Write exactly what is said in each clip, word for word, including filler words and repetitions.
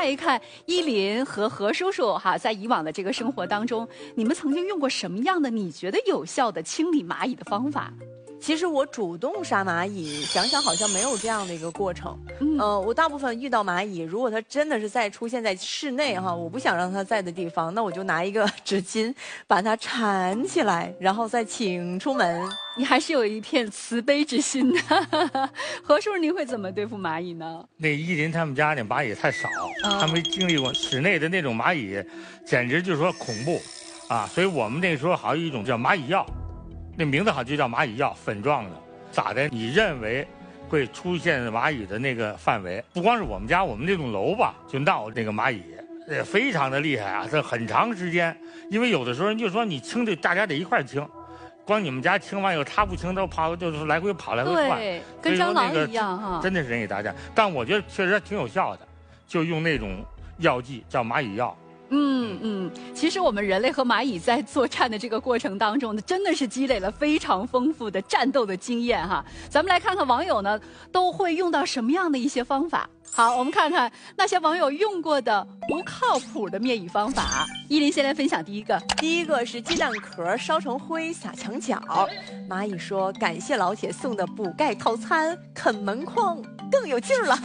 看一看依林和何叔叔哈，在以往的这个生活当中，你们曾经用过什么样的你觉得有效的清理蚂蚁的方法？ 其实我主动杀蚂蚁，想想好像没有这样的一个过程。 嗯， 呃，我大部分遇到蚂蚁，如果它真的是在出现在室内哈，我不想让它在的地方，那我就拿一个纸巾把它缠起来，然后再请出门。 你还是有一片慈悲之心的。何叔，您会怎么对付蚂蚁呢？ 那依林他们家那蚂蚁太少， 嗯他没经历过室内的那种蚂蚁，简直就是说恐怖啊！所以我们那时候还有一种叫蚂蚁药。那名字好就叫蚂蚁药，粉状的，咋的？你认为会出现蚂蚁的那个范围，不光是我们家，我们那栋楼吧，就闹那个蚂蚁，呃，非常的厉害啊！这很长时间，因为有的时候人就说你清的，大家得一块清，光你们家清完以后，他不清，都跑，就是来回跑，来回窜， 对，跟蟑螂一样哈， 真的是人给大家。但我觉得确实挺有效的，就用那种药剂叫蚂蚁药。 嗯嗯，其实我们人类和蚂蚁在作战的这个过程当中呢，真的是积累了非常丰富的战斗的经验哈。咱们来看看网友呢都会用到什么样的一些方法。好，我们看看那些网友用过的不靠谱的灭蚁方法。依林先来分享第一个， 第一个是鸡蛋壳烧成灰撒墙角，蚂蚁说感谢老铁送的补钙套餐，啃门框更有劲儿了。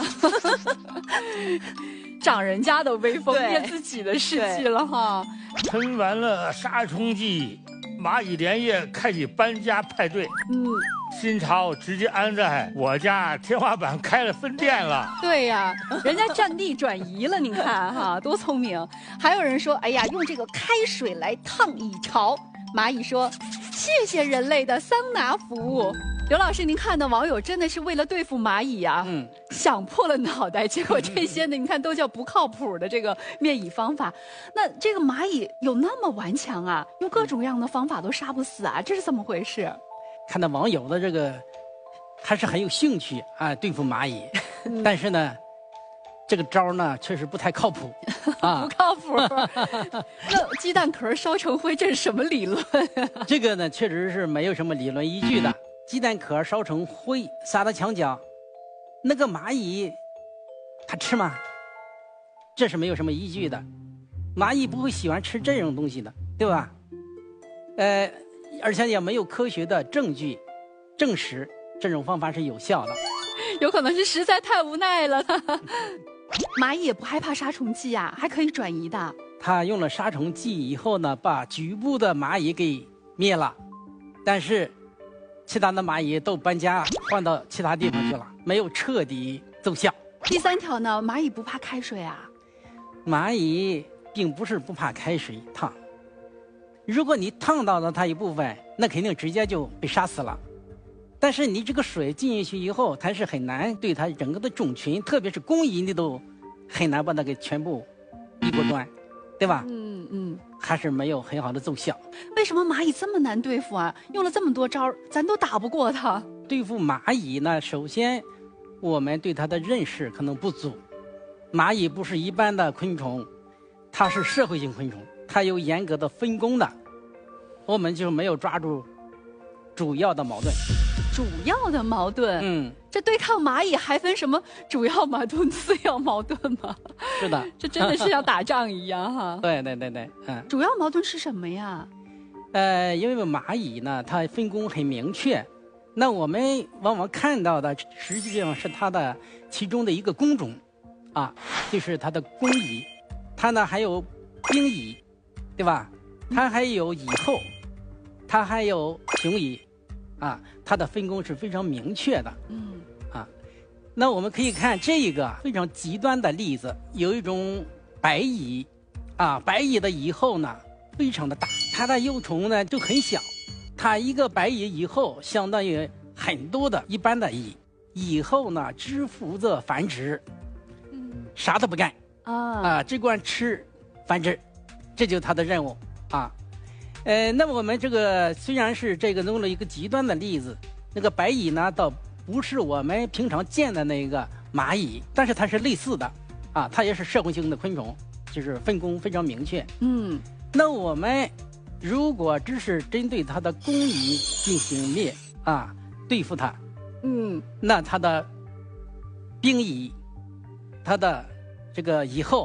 长人家的威风，灭自己的士气了哈。 喷完了杀虫剂，蚂蚁连夜开启搬家派对。 嗯， 新巢直接安在我家天花板开了分店了。 对呀，人家占地转移了，您看哈，多聪明。还有人说，哎呀，用这个开水来烫蚁巢。蚂蚁说，谢谢人类的桑拿服务。刘老师，您看的网友真的是为了对付蚂蚁啊，嗯，想破了脑袋，结果这些呢，你看都叫不靠谱的这个灭蚁方法。那这个蚂蚁有那么顽强啊？用各种各样的方法都杀不死啊？这是怎么回事？ 看到网友的这个还是很有兴趣啊，对付蚂蚁，但是呢，这个招呢确实不太靠谱啊， 不靠谱。那鸡蛋壳烧成灰，这是什么理论啊？ 这个呢确实是没有什么理论依据的。鸡蛋壳烧成灰撒到墙角，那个蚂蚁它吃吗？这是没有什么依据的。蚂蚁不会喜欢吃这种东西的，对吧？呃，而且也没有科学的证据证实这种方法是有效的。 有可能是实在太无奈了。蚂蚁也不害怕杀虫剂啊，还可以转移的。 它用了杀虫剂以后呢，把局部的蚂蚁给灭了，但是其他的蚂蚁都搬家换到其他地方去了，没有彻底奏效。 第三条呢，蚂蚁不怕开水啊？ 蚂蚁并不是不怕开水烫，如果你烫到了它一部分，那肯定直接就被杀死了。但是你这个水进进去以后，它是很难对它整个的种群，特别是工蚁，你都很难把它给全部一锅端，对吧？ 嗯嗯， 还是没有很好的奏效。 为什么蚂蚁这么难对付啊？用了这么多招，咱都打不过它。 对付蚂蚁呢，首先我们对它的认识可能不足。蚂蚁不是一般的昆虫，它是社会性昆虫，它有严格的分工的，我们就没有抓住主要的矛盾。 主要的矛盾， 嗯， 这对抗蚂蚁还分什么主要矛盾、次要矛盾吗？ 是的， 这真的是像打仗一样哈。 对对对对，嗯。 主要矛盾是什么呀？ 呃，因为蚂蚁呢，它分工很明确，那我们往往看到的实际上是它的其中的一个工种，啊，就是它的工蚁，它呢还有兵蚁，对吧？它还有蚁后，它还有雄蚁。啊，它的分工是非常明确的。嗯，啊，那我们可以看这个非常极端的例子，有一种白蚁，啊，白蚁的蚁后呢非常的大，它的幼虫呢就很小，它一个白蚁蚁后相当于很多的一般的蚁，蚁后呢只负责繁殖，嗯，啥都不干啊，啊，只管吃繁殖，这就是它的任务啊。呃，那么我们这个虽然是这个弄了一个极端的例子，那个白蚁呢，倒不是我们平常见的那个蚂蚁，但是它是类似的，啊，它也是社会性的昆虫，就是分工非常明确。嗯，那我们如果只是针对它的工蚁进行灭啊，对付它，嗯，那它的兵蚁，它的这个蚁后。